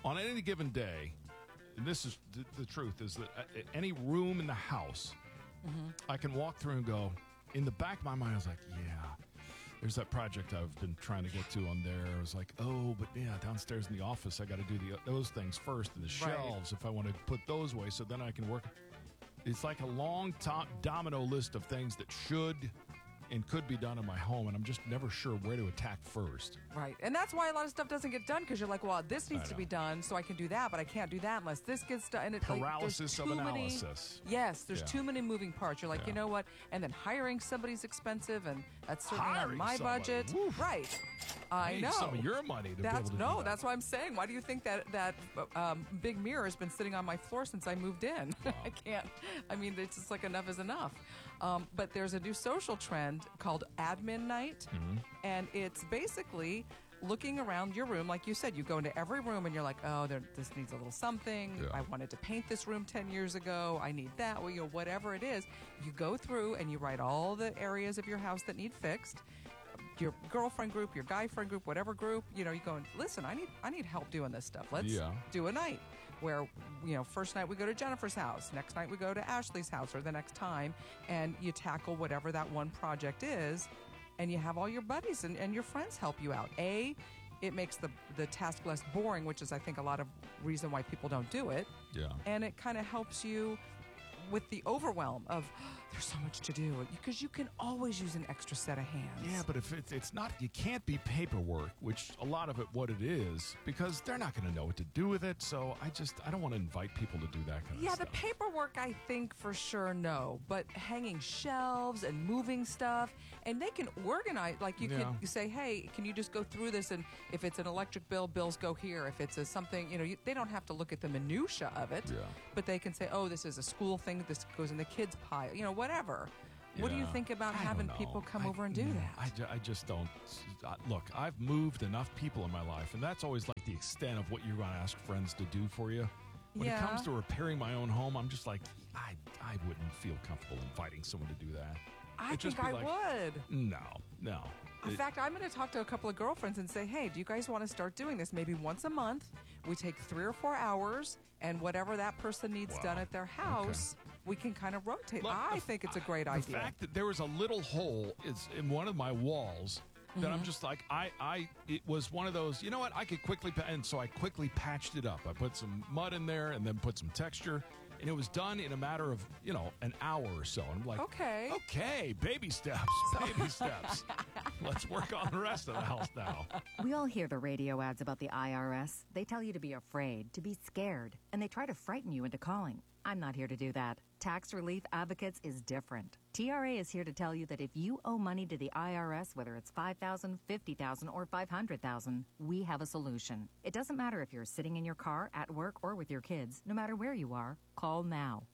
On any given day, and this is the truth, is that any room in the house, I can walk through and go, in the back of my mind, I was like, yeah, there's that project I've been trying to get to on there. I was like, oh, but yeah, downstairs in the office, I got to do those things first, and the shelves, if I want to put those away, so then I can work. It's like a long domino list of things that should and could be done in my home, and I'm just never sure where to attack first. Right. And that's why a lot of stuff doesn't get done, because you're like, well, this needs to be done, so I can do that, but I can't do that unless this gets done. And it's paralysis of analysis. Yes, there's too many moving parts. You're like, you know what? And then hiring somebody's expensive, and that's certainly on my budget. Oof. Right. I know. Some of your money to be able to do that. That's why I'm saying. Why do you think that big mirror has been sitting on my floor since I moved in? Wow. I can't. I mean, it's just like enough is enough. But there's a new social trend called admin night, and it's basically looking around your room. Like you said, you go into every room and you're like, oh, this needs a little something. Yeah. I wanted to paint this room 10 years ago. I need that. Well, whatever it is, you go through and you write all the areas of your house that need fixed. Your girlfriend group, your guy friend group, whatever group, you go and listen, I need help doing this stuff. Let's do a night where, first night we go to Jennifer's house, next night we go to Ashley's house, or the next time, and you tackle whatever that one project is, and you have all your buddies and your friends help you out. It makes the task less boring, which is, I think, a lot of reason why people don't do it. Yeah. And it kind of helps you with the overwhelm of there's so much to do, because you can always use an extra set of hands. Yeah, but if it's not, you can't be paperwork, which a lot of it what it is, because they're not going to know what to do with it. So I don't want to invite people to do that kind of stuff. Yeah, the paperwork, I think for sure, no. But hanging shelves and moving stuff, and they can organize. Like you could say, hey, can you just go through this? And if it's an electric bill, bills go here. If it's something, they don't have to look at the minutia of it. Yeah. But they can say, oh, this is a school thing. This goes in the kids' pile. Whatever. What do you think about having people come over and do that? I just don't. Look, I've moved enough people in my life, and that's always like the extent of what you're going to ask friends to do for you. When it comes to repairing my own home, I'm just like, I wouldn't feel comfortable inviting someone to do that. I think I would. No. In fact, I'm going to talk to a couple of girlfriends and say, hey, do you guys want to start doing this? Maybe once a month, we take 3 or 4 hours, and whatever that person needs done at their house, we can kind of rotate. Look, I think it's a great idea. The fact that there was a little hole is in one of my walls that I'm just like, it was one of those, you know what, I could quickly, and so I quickly patched it up. I put some mud in there and then put some texture, and it was done in a matter of, an hour or so. And I'm like, okay, baby steps. Let's work on the rest of the house now. We all hear the radio ads about the IRS. They tell you to be afraid, to be scared, and they try to frighten you into calling. I'm not here to do that. Tax Relief Advocates is different. TRA is here to tell you that if you owe money to the IRS, whether it's $5,000, $50,000, or $500,000, we have a solution. It doesn't matter if you're sitting in your car, at work, or with your kids. No matter where you are, call now.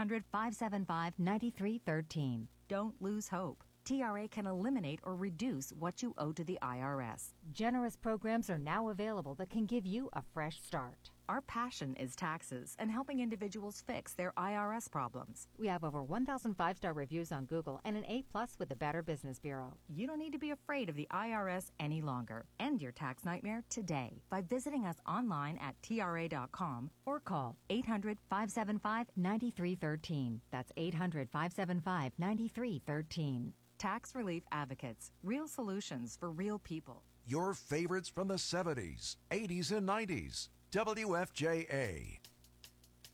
800-575-9313. Don't lose hope. TRA can eliminate or reduce what you owe to the IRS. Generous programs are now available that can give you a fresh start. Our passion is taxes and helping individuals fix their IRS problems. We have over 1,000 5-star reviews on Google and an A+ with the Better Business Bureau. You don't need to be afraid of the IRS any longer. End your tax nightmare today by visiting us online at TRA.com or call 800-575-9313. That's 800-575-9313. Tax Relief Advocates. Real solutions for real people. Your favorites from the 70s, 80s, and 90s. WFJA.